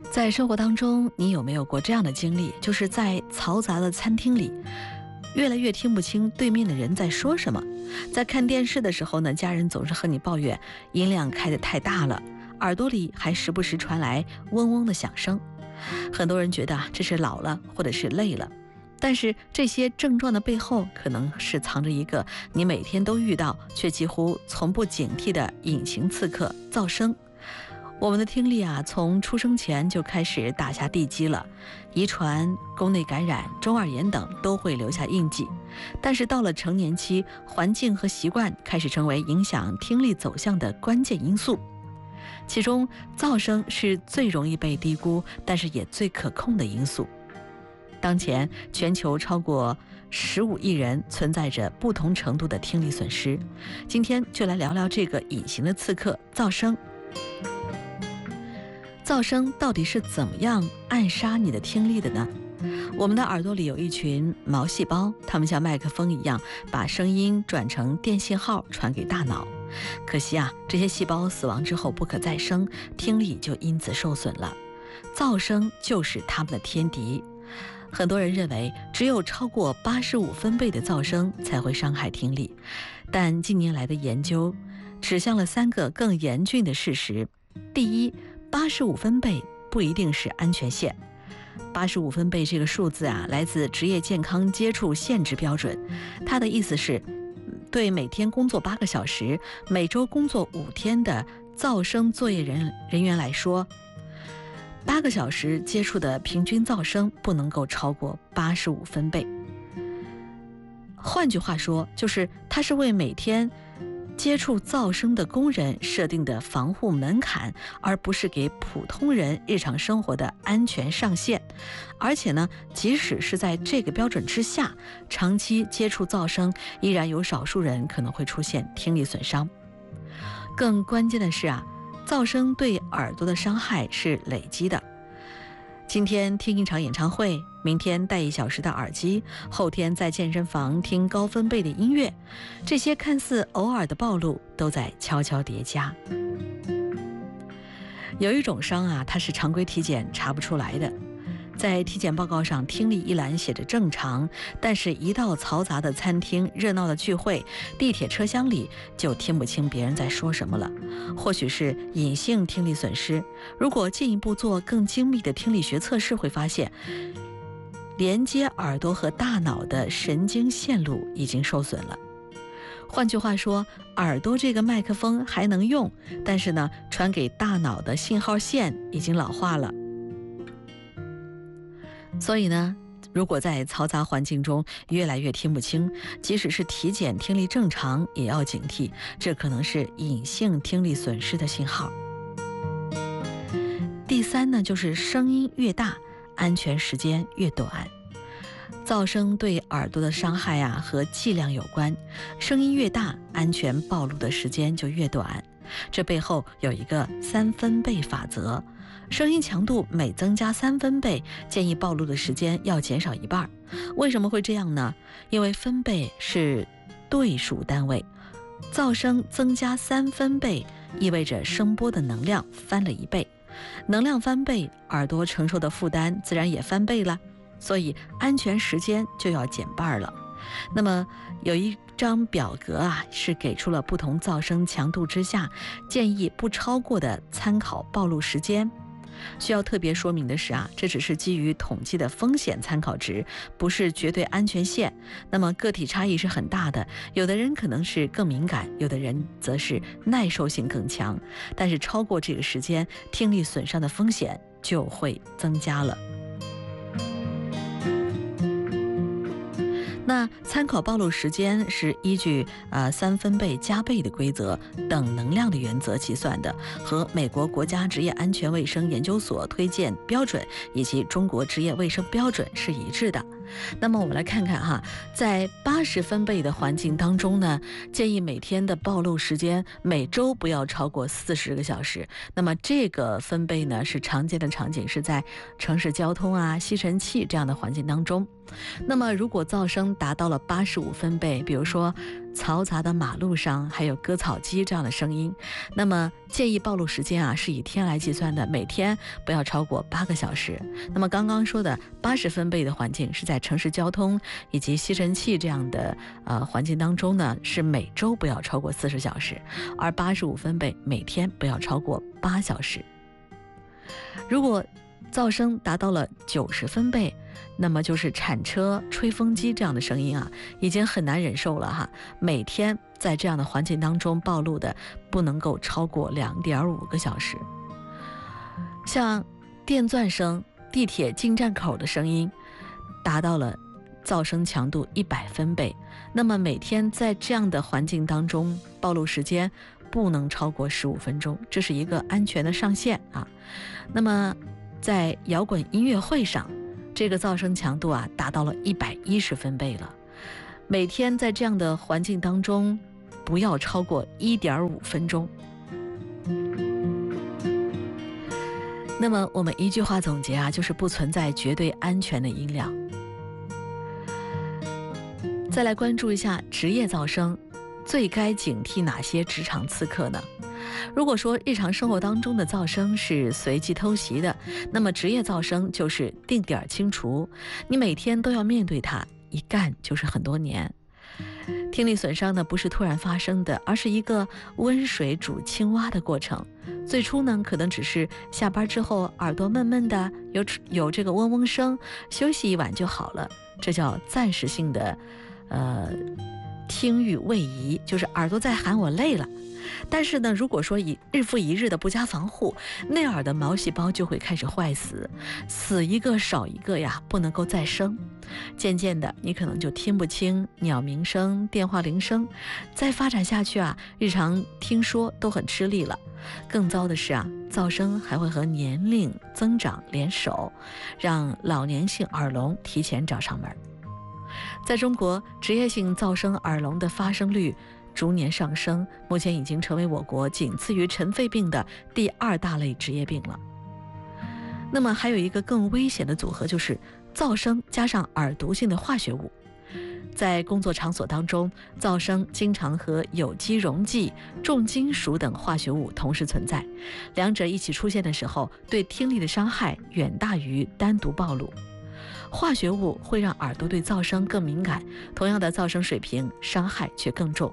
在生活当中，你有没有过这样的经历？就是在嘈杂的餐厅里，越来越听不清对面的人在说什么。在看电视的时候呢，家人总是和你抱怨音量开得太大了，耳朵里还时不时传来嗡嗡的响声。很多人觉得这是老了，或者是累了。但是这些症状的背后，可能是藏着一个你每天都遇到，却几乎从不警惕的隐形刺客——噪声。我们的听力从出生前就开始打下地基了，遗传、宫内感染、中耳炎等都会留下印记。但是到了成年期，环境和习惯开始成为影响听力走向的关键因素。其中，噪声是最容易被低估，但是也最可控的因素。当前，全球超过15亿人存在着不同程度的听力损失。今天就来聊聊这个隐形的刺客——噪声。噪声到底是怎么样暗杀你的听力的呢？我们的耳朵里有一群毛细胞，它们像麦克风一样，把声音转成电信号传给大脑。可惜这些细胞死亡之后不可再生，听力就因此受损了。噪声就是它们的天敌。很多人认为只有超过85分贝的噪声才会伤害听力，但近年来的研究指向了3个更严峻的事实。第一，85分贝不一定是安全线。85分贝这个数字来自职业健康接触限制标准，它的意思是，对每天工作8个小时、每周工作5天的噪声作业人员来说，8个小时接触的平均噪声不能够超过85分贝。换句话说，就是它是为每天接触噪声的工人设定的防护门槛，而不是给普通人日常生活的安全上限。而且呢，即使是在这个标准之下，长期接触噪声，依然有少数人可能会出现听力损伤。更关键的是噪声对耳朵的伤害是累积的。今天听一场演唱会，明天戴1小时的耳机，后天在健身房听高分贝的音乐，这些看似偶尔的暴露都在悄悄叠加。有一种伤它是常规体检查不出来的。在体检报告上，听力一栏写着正常，但是一到嘈杂的餐厅、热闹的聚会、地铁车厢里，就听不清别人在说什么了。或许是隐性听力损失。如果进一步做更精密的听力学测试，会发现连接耳朵和大脑的神经线路已经受损了。换句话说，耳朵这个麦克风还能用，但是呢，传给大脑的信号线已经老化了。所以呢，如果在嘈杂环境中越来越听不清，即使是体检听力正常，也要警惕，这可能是隐性听力损失的信号。第三呢，就是声音越大，安全时间越短。噪声对耳朵的伤害和剂量有关，声音越大，安全暴露的时间就越短。这背后有一个3分贝法则，声音强度每增加3分贝，建议暴露的时间要减少1半。为什么会这样呢？因为分贝是对数单位，噪声增加3分贝，意味着声波的能量翻了1倍，能量翻倍，耳朵承受的负担自然也翻倍了，所以安全时间就要减半了。那么有一张表格是给出了不同噪声强度之下建议不超过的参考暴露时间。需要特别说明的是这只是基于统计的风险参考值，不是绝对安全线。那么个体差异是很大的，有的人可能是更敏感，有的人则是耐受性更强，但是超过这个时间，听力损伤的风险就会增加了。那参考暴露时间是依据3分贝加倍的规则等能量的原则计算的，和美国国家职业安全卫生研究所推荐标准以及中国职业卫生标准是一致的。那么我们来看看在80分贝的环境当中呢，建议每天的暴露时间每周不要超过40个小时。那么这个分贝呢，是常见的场景是在城市交通吸尘器这样的环境当中。那么如果噪声达到了85分贝，比如说嘈杂的马路上，还有割草机这样的声音。那么建议暴露时间是以天来计算的，每天不要超过8个小时。那么刚刚说的80分贝的环境是在城市交通以及吸尘器这样的环境当中呢，是每周不要超过40小时，而85分贝每天不要超过8小时。如果噪声达到了90分贝，那么就是铲车、吹风机这样的声音已经很难忍受了每天在这样的环境当中暴露的不能够超过2.5个小时。像电钻声、地铁进站口的声音达到了噪声强度100分贝，那么每天在这样的环境当中暴露时间不能超过15分钟，这是一个安全的上限那么在摇滚音乐会上，这个噪声强度达到了110分贝了。每天在这样的环境当中不要超过1.5分钟。那么我们一句话总结就是不存在绝对安全的音量。再来关注一下职业噪声，最该警惕哪些职场刺客呢？如果说日常生活当中的噪声是随机偷袭的，那么职业噪声就是定点清除，你每天都要面对它，一干就是很多年。听力损伤呢不是突然发生的，而是一个温水煮青蛙的过程。最初呢可能只是下班之后耳朵闷闷的，有这个嗡嗡声，休息一晚就好了，这叫暂时性的听域位移，就是耳朵在喊我累了。但是呢，如果说日复一日的不加防护，内耳的毛细胞就会开始坏死，死一个少一个不能够再生。渐渐的，你可能就听不清鸟鸣声、电话铃声，再发展下去日常听说都很吃力了。更糟的是噪声还会和年龄增长联手，让老年性耳聋提前找上门。在中国，职业性噪声耳聋的发生率逐年上升，目前已经成为我国仅次于尘肺病的第2大类职业病了。那么还有一个更危险的组合，就是噪声加上耳毒性的化学物。在工作场所当中，噪声经常和有机溶剂、重金属等化学物同时存在，两者一起出现的时候，对听力的伤害远大于单独暴露。化学物会让耳朵对噪声更敏感，同样的噪声水平，伤害却更重。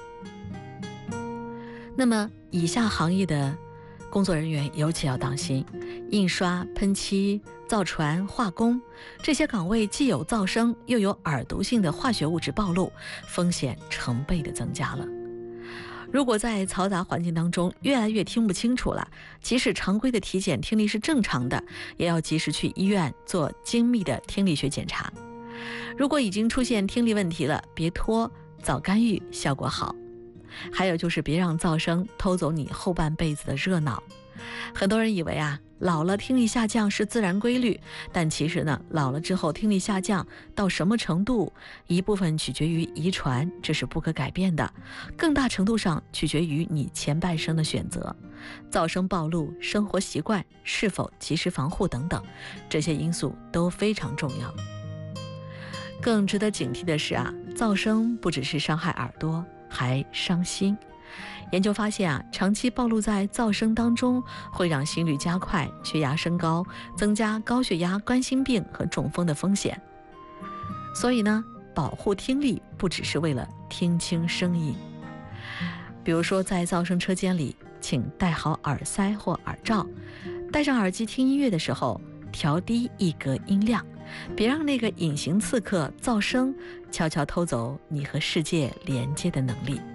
那么以下行业的工作人员尤其要当心：印刷、喷漆、造船、化工，这些岗位既有噪声，又有耳毒性的化学物质暴露，风险成倍的增加了。如果在嘈杂环境当中越来越听不清楚了，即使常规的体检听力是正常的，也要及时去医院做精密的听力学检查。如果已经出现听力问题了，别拖，早干预效果好。还有就是别让噪声偷走你后半辈子的热闹。很多人以为老了听力下降是自然规律，但其实呢，老了之后听力下降到什么程度，一部分取决于遗传，这是不可改变的，更大程度上取决于你前半生的选择。噪声暴露、生活习惯是否及时防护等等，这些因素都非常重要。更值得警惕的是噪声不只是伤害耳朵，还伤心。研究发现长期暴露在噪声当中，会让心率加快、血压升高，增加高血压、冠心病和中风的风险。所以呢，保护听力不只是为了听清声音。比如说在噪声车间里，请戴好耳塞或耳罩，戴上耳机听音乐的时候，调低一格音量，别让那个隐形刺客噪声悄悄偷走你和世界连接的能力。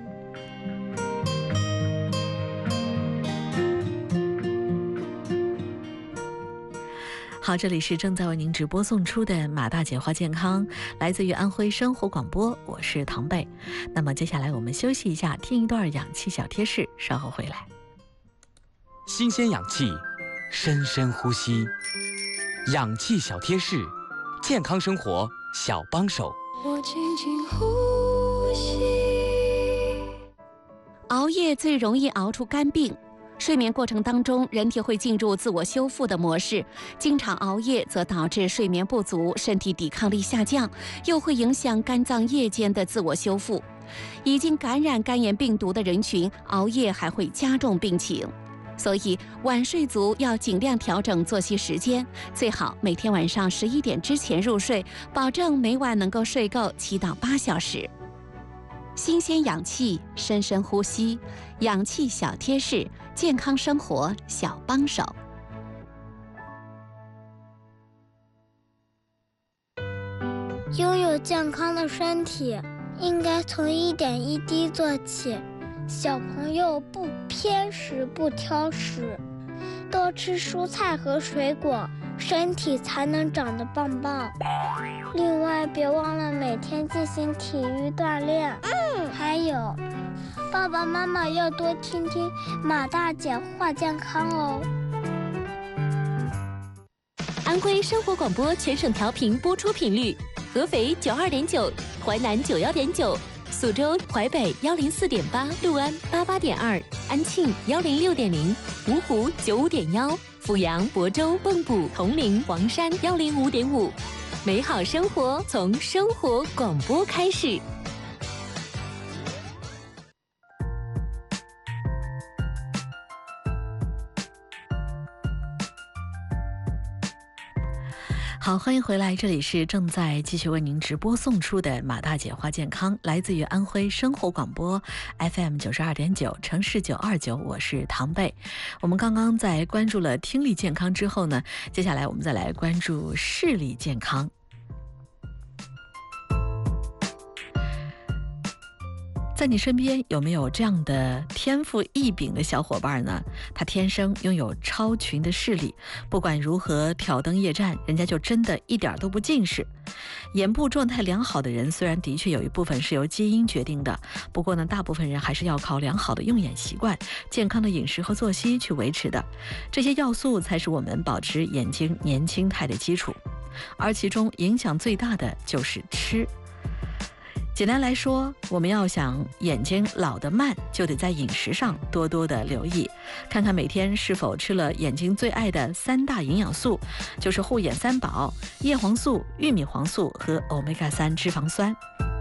好，这里是正在为您直播送出的马大姐话健康，来自于安徽生活广播，我是唐贝。那么接下来我们休息一下，听一段氧气小贴士，稍后回来。 新鲜氧气，深深呼吸，氧气小贴士，健康生活小帮手。 我轻轻呼吸。熬夜最容易熬出肝病。睡眠过程当中，人体会进入自我修复的模式，经常熬夜则导致睡眠不足，身体抵抗力下降，又会影响肝脏夜间的自我修复。 已经感染肝炎病毒的人群，熬夜还会加重病情。所以晚睡族要尽量调整作息时间，最好每天晚上11点之前入睡，保证每晚能够睡够7到8小时。新鲜氧气，深深呼吸，氧气小贴士，健康生活小帮手。 拥有健康的身体，应该从一点一滴做起。小朋友不偏食不挑食，多吃蔬菜和水果，身体才能长得棒棒。另外别忘了每天进行体育锻炼。还有爸爸妈妈要多听听马大姐话健康哦。 安徽生活广播全省调频播出频率：合肥92.9，淮南91.9。苏州、淮北104.8，六安88.2，安庆106.0，芜湖95.1，阜阳、亳州、蚌埠、铜陵、黄山105.5。美好生活从生活广播开始。 好，欢迎回来，这里是正在继续为您直播送出的马大姐话健康，来自于安徽生活广播 FM 92.9，城市929，我是唐贝。我们刚刚在关注了听力健康之后呢，接下来我们再来关注视力健康。在你身边有没有这样的天赋异禀的小伙伴呢？他天生拥有超群的视力，不管如何挑灯夜战，人家就真的一点都不近视。眼部状态良好的人，虽然的确有一部分是由基因决定的，不过呢，大部分人还是要靠良好的用眼习惯、健康的饮食和作息去维持的。这些要素才是我们保持眼睛年轻态的基础，而其中影响最大的就是吃。简单来说，我们要想眼睛老得慢，就得在饮食上多多的留意，看看每天是否吃了眼睛最爱的3大营养素，就是护眼三宝：叶黄素、玉米黄素和欧米伽3脂肪酸。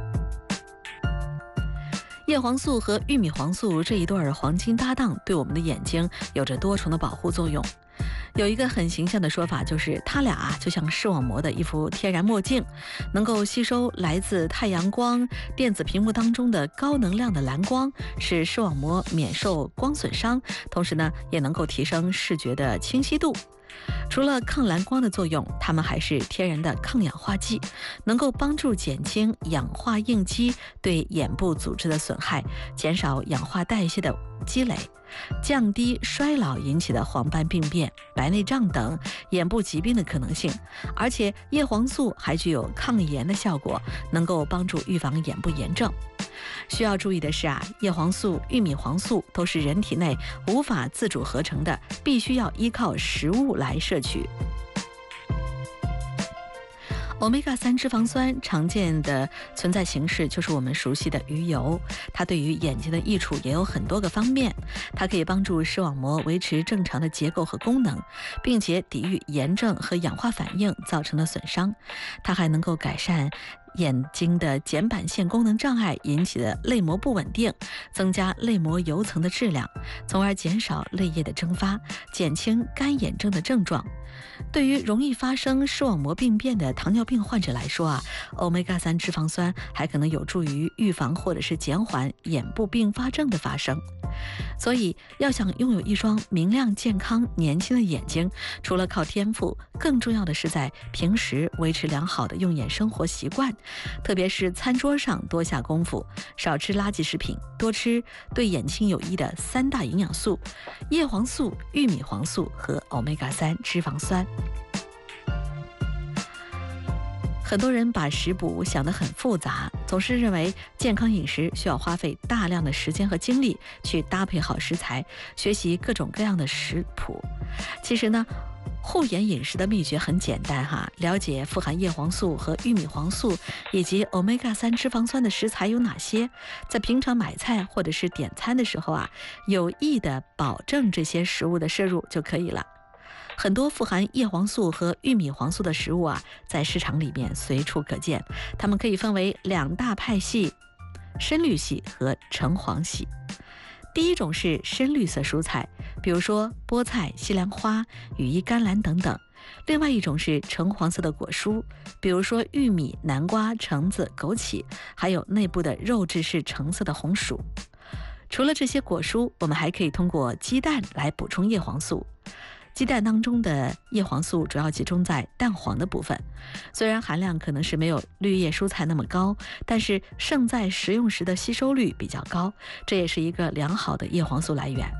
叶黄素和玉米黄素这一对黄金搭档，对我们的眼睛有着多重的保护作用。有一个很形象的说法，就是它俩就像视网膜的一副天然墨镜，能够吸收来自太阳光、电子屏幕当中的高能量的蓝光，使视网膜免受光损伤，同时呢，也能够提升视觉的清晰度。除了抗蓝光的作用，它们还是天然的抗氧化剂，能够帮助减轻氧化应激对眼部组织的损害，减少氧化代谢的积累，降低衰老引起的黄斑病变、白内障等眼部疾病的可能性。而且叶黄素还具有抗炎的效果，能够帮助预防眼部炎症。需要注意的是叶黄素、玉米黄素都是人体内无法自主合成的，必须要依靠食物来摄取。欧米伽3脂肪酸常见的存在形式就是我们熟悉的鱼油，它对于眼睛的益处也有很多个方面。它可以帮助视网膜维持正常的结构和功能，并且抵御炎症和氧化反应造成的损伤。它还能够改善眼睛的睑板腺功能障碍引起的泪膜不稳定，增加泪膜油层的质量，从而减少泪液的蒸发，减轻干眼症的症状。对于容易发生视网膜病变的糖尿病患者来说欧米伽3脂肪酸还可能有助于预防或者是减缓眼部并发症的发生。所以要想拥有一双明亮、健康、年轻的眼睛，除了靠天赋，更重要的是在平时维持良好的用眼生活习惯，特别是餐桌上多下功夫，少吃垃圾食品，多吃对眼睛有益的3大营养素：叶黄素、玉米黄素和欧米伽3脂肪酸。很多人把食补想得很复杂，总是认为健康饮食需要花费大量的时间和精力去搭配好食材，学习各种各样的食谱。其实呢，护眼饮食的秘诀很简单了解富含叶黄素和玉米黄素以及欧米伽3脂肪酸的食材有哪些，在平常买菜或者是点餐的时候有意的保证这些食物的摄入就可以了。很多富含叶黄素和玉米黄素的食物在市场里面随处可见，它们可以分为2大派系： 深绿系和橙黄系。第一种是深绿色蔬菜，比如说菠菜、西兰花、羽衣甘蓝等等。另外一种是橙黄色的果蔬，比如说玉米、南瓜、橙子、枸杞，还有内部的肉质是橙色的红薯。除了这些果蔬，我们还可以通过鸡蛋来补充叶黄素。鸡蛋当中的叶黄素主要集中在蛋黄的部分，虽然含量可能是没有绿叶蔬菜那么高，但是胜在食用时的吸收率比较高，这也是一个良好的叶黄素来源。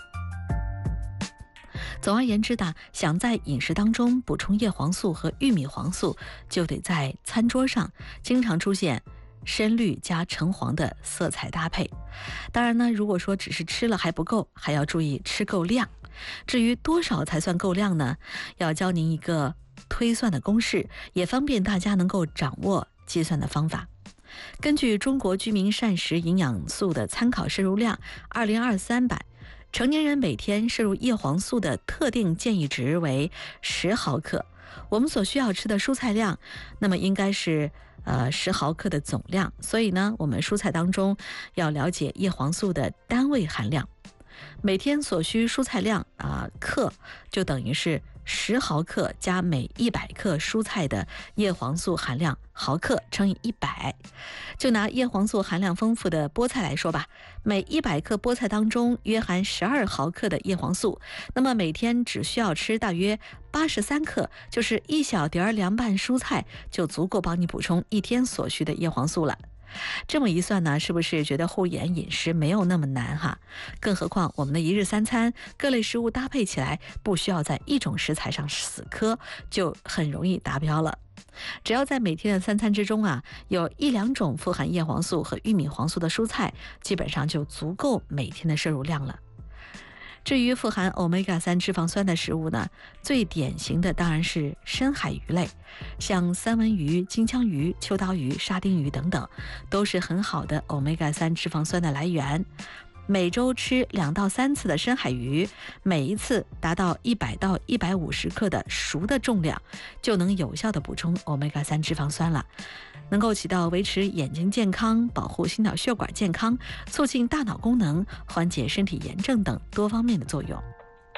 总而言之的，想在饮食当中补充叶黄素和玉米黄素，就得在餐桌上经常出现深绿加橙黄的色彩搭配。当然呢，如果说只是吃了还不够，还要注意吃够量。至于多少才算够量呢？要教您一个推算的公式，也方便大家能够掌握计算的方法。根据中国居民膳食营养素的参考摄入量2023版，成年人每天摄入叶黄素的特定建议值为10毫克。我们所需要吃的蔬菜量，那么应该是10毫克的总量。所以呢，我们蔬菜当中要了解叶黄素的单位含量。每天所需蔬菜量克就等于是10毫克加每100克蔬菜的叶黄素含量毫克乘以100。就拿叶黄素含量丰富的菠菜来说吧，每100克菠菜当中约含12毫克的叶黄素，那么每天只需要吃大约83克，就是1小碟凉拌蔬菜就足够帮你补充一天所需的叶黄素了。这么一算呢，是不是觉得护眼饮食没有那么难哈？更何况我们的一日三餐各类食物搭配起来，不需要在一种食材上死磕，就很容易达标了。只要在每天的3餐之中有1-2种富含叶黄素和玉米黄素的蔬菜，基本上就足够每天的摄入量了。至于富含 Omega-3 脂肪酸的食物呢，最典型的当然是深海鱼类，像三文鱼、金枪鱼、秋刀鱼、沙丁鱼等等，都是很好的 Omega-3 脂肪酸的来源。每周吃2到3次的深海鱼，每一次达到100到150克的熟的重量，就能有效的补充 Omega-3 脂肪酸了，能够起到维持眼睛健康、保护心脑血管健康、促进大脑功能、缓解身体炎症等多方面的作用。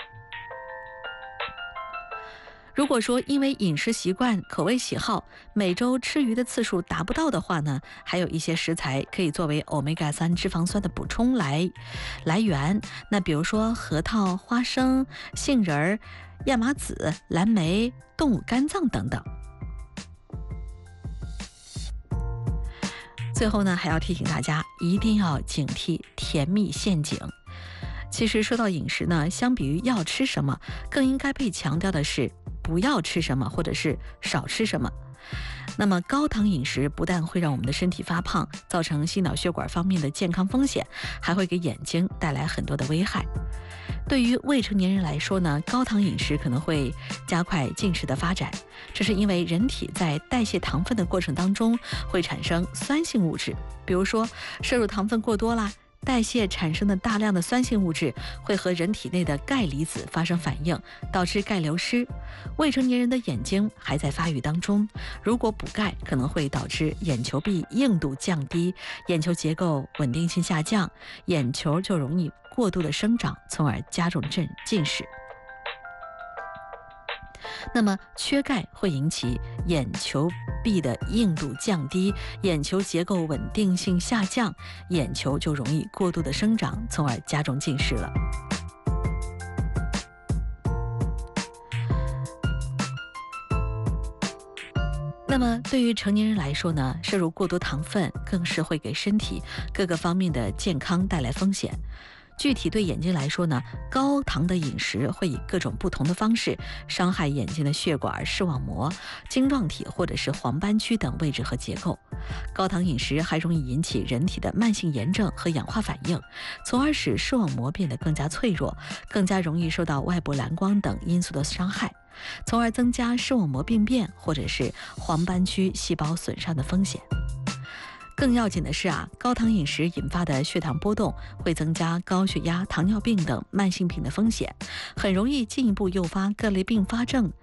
如果说因为饮食习惯、口味喜好，每周吃鱼的次数达不到的话呢，还有一些食材可以作为 Omega-3 脂肪酸的补充来源。那比如说核桃、花生、杏仁、亚麻籽、蓝莓、动物肝脏等等。最后呢，还要提醒大家，一定要警惕甜蜜陷阱。其实说到饮食呢，相比于要吃什么，更应该被强调的是不要吃什么，或者是少吃什么。那么高糖饮食不但会让我们的身体发胖，造成心脑血管方面的健康风险，还会给眼睛带来很多的危害。对于未成年人来说呢，高糖饮食可能会加快近视的发展，这是因为人体在代谢糖分的过程当中会产生酸性物质，比如说摄入糖分过多啦，代谢产生的大量的酸性物质会和人体内的钙离子发生反应，导致钙流失。未成年人的眼睛还在发育当中，如果补钙可能会导致眼球壁硬度降低，眼球结构稳定性下降，眼球就容易过度的生长，从而加重近视。那么缺钙会引起眼球壁的硬度降低，眼球结构稳定性下降，眼球就容易过度的生长，从而加重近视了。那么对于成年人来说呢，摄入过多糖分更是会给身体各个方面的健康带来风险。具体对眼睛来说呢，高糖的饮食会以各种不同的方式伤害眼睛的血管、视网膜、晶状体或者是黄斑区等位置和结构。高糖饮食还容易引起人体的慢性炎症和氧化反应，从而使视网膜变得更加脆弱，更加容易受到外部蓝光等因素的伤害，从而增加视网膜病变或者是黄斑区细胞损伤的风险。更要紧的是高糖饮食引发的血糖波动会增加高血压、糖尿病等慢性病的风险，很容易进一步诱发各类并发症，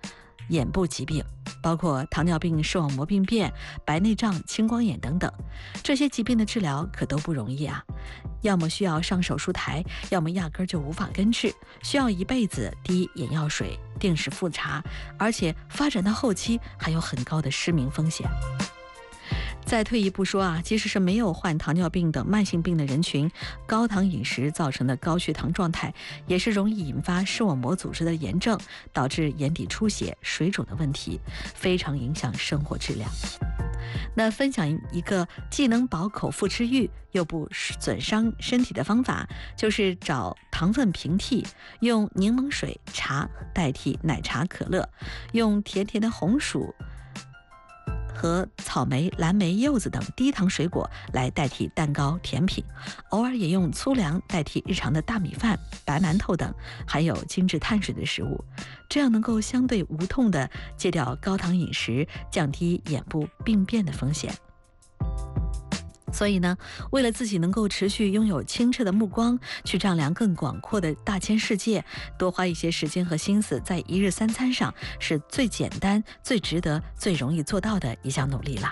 眼部疾病，包括糖尿病、视网膜病变、白内障、青光眼等等。这些疾病的治疗可都不容易啊，要么需要上手术台，要么压根就无法根治，需要一辈子滴眼药水、定时复查，而且发展到后期还有很高的失明风险。再退一步说啊，即使是没有患糖尿病等慢性病的人群，高糖饮食造成的高血糖状态，也是容易引发视网膜组织的炎症，导致眼底出血、水肿的问题，非常影响生活质量。那分享一个既能饱口腹之欲，又不损伤身体的方法，就是找糖分平替，用柠檬水、茶代替奶茶、可乐，用甜甜的红薯和草莓、蓝莓、柚子等低糖水果来代替蛋糕、甜品，偶尔也用粗粮代替日常的大米饭、白馒头等含有精致碳水的食物，这样能够相对无痛地戒掉高糖饮食，降低眼部病变的风险。所以呢，为了自己能够持续拥有清澈的目光，去丈量更广阔的大千世界，多花一些时间和心思在一日三餐上，是最简单、最值得、最容易做到的一项努力了。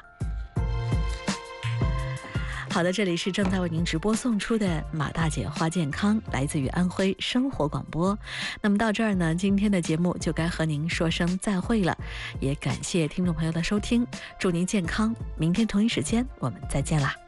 好的，这里是正在为您直播送出的马大姐话健康，来自于安徽生活广播。那么到这儿呢，今天的节目就该和您说声再会了，也感谢听众朋友的收听，祝您健康，明天同一时间我们再见啦。